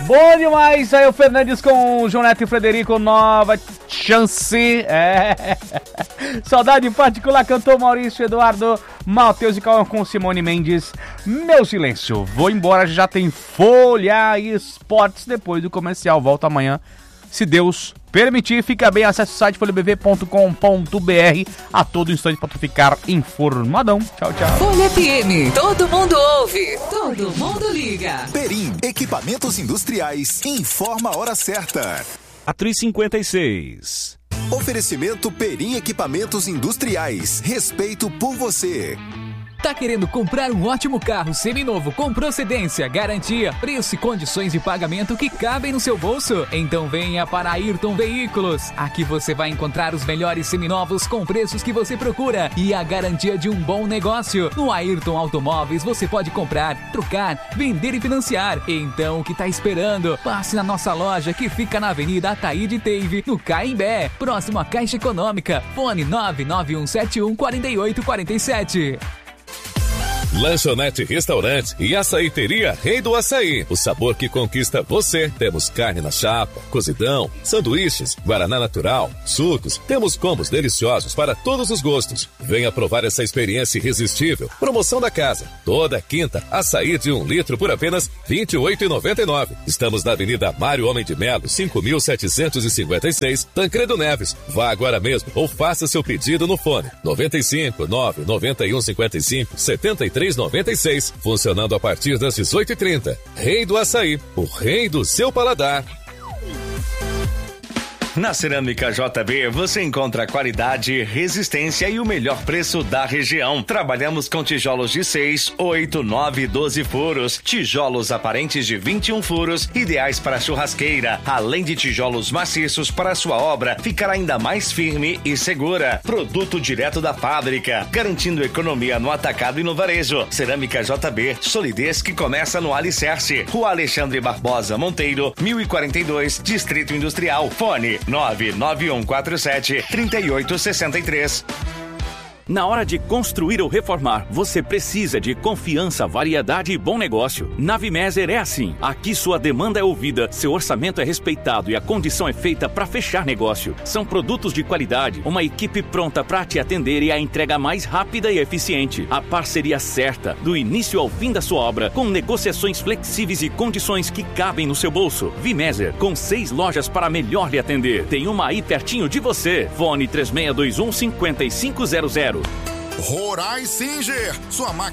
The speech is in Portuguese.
Bom demais, aí o Fernandes com o João Neto e o Frederico, nova chance. Saudade particular, cantou Maurício, Eduardo, Matheus e Cauã com Simone Mendes. Meu silêncio, vou embora, já tem Folha Esportes depois do comercial. Volto amanhã, se Deus permitir. Fica bem, acesse o site folhabv.com.br a todo instante para tu ficar informadão. Tchau, tchau. Folha FM, todo mundo ouve, todo mundo liga. Perim, equipamentos industriais, informa a hora certa. A 3h56. Oferecimento Perim Equipamentos Industriais, respeito por você. Tá querendo comprar um ótimo carro seminovo com procedência, garantia, preço e condições de pagamento que cabem no seu bolso? Então venha para Ayrton Veículos. Aqui você vai encontrar os melhores seminovos com preços que você procura e a garantia de um bom negócio. No Ayrton Automóveis você pode comprar, trocar, vender e financiar. Então o que tá esperando? Passe na nossa loja que fica na Avenida Ataíde Teive, no Caimbé, próximo à Caixa Econômica. Fone 991714847. Lanchonete Restaurante e Açaiteria Rei do Açaí. O sabor que conquista você. Temos carne na chapa, cozidão, sanduíches, guaraná natural, sucos. Temos combos deliciosos para todos os gostos. Venha provar essa experiência irresistível. Promoção da casa. Toda quinta, açaí de 1 litro por apenas R$ 28,99. Estamos na Avenida Mário Homem de Melo, 5.756, Tancredo Neves. Vá agora mesmo ou faça seu pedido no fone 95 991 55 73 96, funcionando a partir das 18h30. Rei do Açaí, o rei do seu paladar. Na Cerâmica JB você encontra qualidade, resistência e o melhor preço da região. Trabalhamos com tijolos de 6, 8, 9 e 12 furos, tijolos aparentes de 21 furos, ideais para churrasqueira, além de tijolos maciços para sua obra ficar ainda mais firme e segura. Produto direto da fábrica, garantindo economia no atacado e no varejo. Cerâmica JB, solidez que começa no alicerce. Rua Alexandre Barbosa Monteiro, 1042, Distrito Industrial. Fone 99147-3863. Na hora de construir ou reformar, você precisa de confiança, variedade e bom negócio. Na Vimeser é assim. Aqui sua demanda é ouvida, seu orçamento é respeitado e a condição é feita para fechar negócio. São produtos de qualidade, uma equipe pronta para te atender e a entrega mais rápida e eficiente. A parceria certa, do início ao fim da sua obra, com negociações flexíveis e condições que cabem no seu bolso. Vimeser, com 6 lojas para melhor lhe atender. Tem uma aí pertinho de você. Fone 3621-5500. Rorai Singer, sua máquina